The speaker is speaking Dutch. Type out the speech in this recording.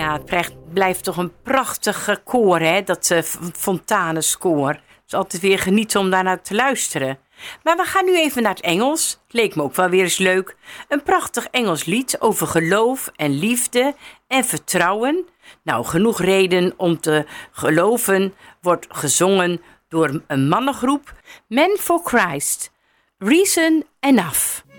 Ja, het blijft toch een prachtig koor, hè? Dat Fontaneskoor. Het is altijd weer genieten om daarnaar te luisteren. Maar we gaan nu even naar het Engels. Het leek me ook wel weer eens leuk. Een prachtig Engels lied over geloof en liefde en vertrouwen. Nou, genoeg reden om te geloven wordt gezongen door een mannengroep. Men for Christ. Reason enough.